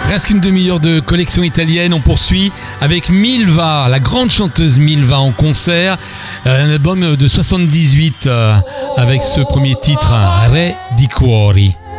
Presque une demi-heure de collection italienne. On poursuit avec Milva, la grande chanteuse Milva en concert. Un album de 78 avec ce premier titre, Re di Cuori.